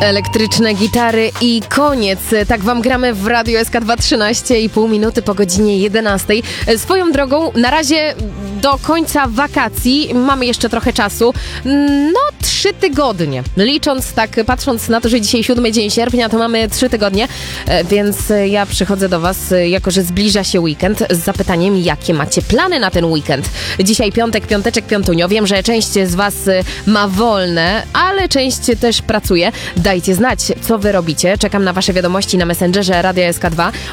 Elektryczne gitary i koniec. Tak wam gramy w Radiu SK2 13,5 minuty po godzinie 11. Swoją drogą, na razie do końca wakacji mamy jeszcze trochę czasu. 3 tygodnie. Licząc tak, patrząc na to, że dzisiaj 7 dzień sierpnia, to mamy 3 tygodnie, więc ja przychodzę do was, jako że zbliża się weekend, z zapytaniem, jakie macie plany na ten weekend. Dzisiaj piąteczek, piątunio. Wiem, że część z was ma wolne, ale część też pracuje. Dajcie znać, co wy robicie. Czekam na wasze wiadomości na Messengerze Radia SK2.